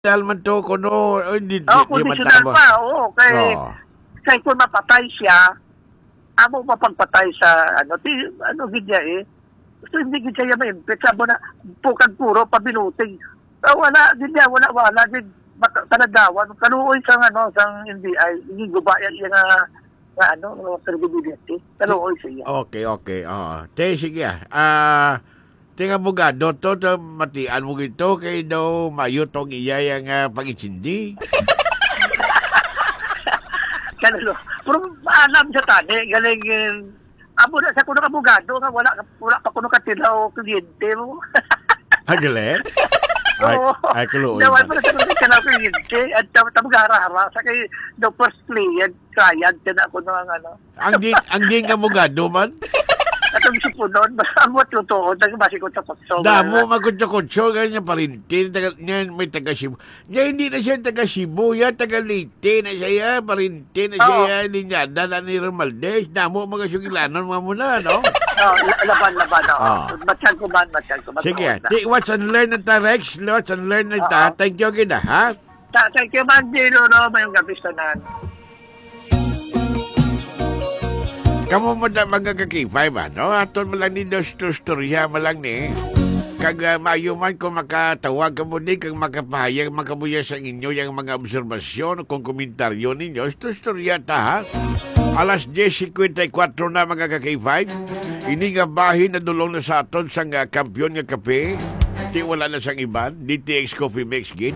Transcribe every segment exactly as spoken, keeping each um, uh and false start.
man to kuno hindi Oh, di man conditional tama. pa, oo. Kay, Oh. kay kung mapatay siya, amo mapagpatay sa, ano, ti, ano, gidya eh. So, hindi gid siya ma-infect. Sabo na, pukag puro, pabinuting. So, wala, gidya, wala, wala, gid, talagawan. Kaluoy sa, ano, sa N B I, hindi guba yan, yung, nga, nga, ano, credibility. Kaluoy siya. Okay, okay. Oh. Te sige ah. Ah, tinga abogado to, to matian mo gito kay daw mayo tong iya yang uh, pag-itindi. Kanalo. Pero alam sa tani, galing, eh, amo na sa kuno abogado, nga wala, wala pa kuno katilaw, kliyente mo. Agale? Ay, Oo. ay kulo. Dawal pa na sa mga kanaw kliyente, at tamagara-hara, sa kay, the first client, client, na ako ng ano. Ang di ang di nga abogado man. Atong sipunon, ang mo totoo, nagbasi ko sa kutso. Damo magkutso-kutso ganyan pa rin. Taga, niyan may taga Cebu. Niya hindi na siya taga Cebu, ya taga Leyte na siya, parinti na siya, linyada na ni Romaldes. Damo mga sugilanon mga muna, no? Oh, laban, laban, oo. Ah. Matyan ko man, matyan ko man. Sige, ti, watch and learn ng ta, Rex. Watch and learn ng ta. Oo. Thank you kita, ha? Ta- Thank you man, Dilo, no, mayong gabi sa nan. Kamu mo na magagakipay ba, no? Aton mo lang ni dos storya mo lang ni. Kag uh, mayo man kung makatawag ka mo ni, kag makapahayag, makabuya sa inyo yung mga obserbasyon kung komentaryo ninyo. Ito storya ta, ha? Alas diyes fifty-four na mga kakipay. Ini nga bahin na dulong na sa aton sa nga kampiyon nga kape. Di wala na sang iban. D T X Coffee Mix Gid.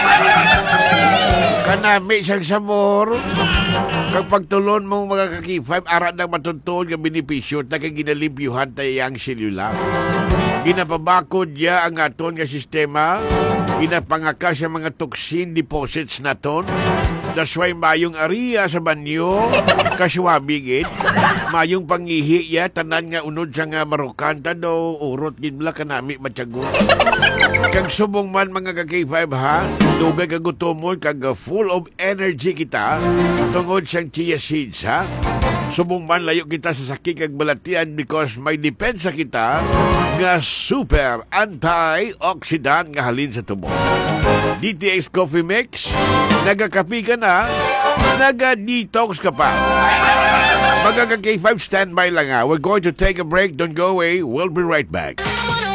Kanami siyang sabor. Kag pagtulon mong mga kakifay, ara na matuntun nga benepisyo na kay ginalimpyuhan tayo ang selula. Ginapabakod niya ang aton nga sistema. Ginapangaka sa mga toxin deposits naton. That's why mayong ariya sa banyo, kaswabigid. Mayong pangihi ya, tanan nga unod sa nga marukanta do, urot gidla kanami matyagon. Kag subong man mga ka-K five ha, dugay kagutomon kag full of energy kita, tungod siyang chia seeds ha. Subong man layo kita sa sakit kag balatian because may depensa kita nga super antioxidant nga halin sa tubo. D T X Coffee Mix, nagakapi ka na, naga-detox ka pa. Mga ka-K five, standby lang ha. We're going to take a break. Don't go away. We'll be right back.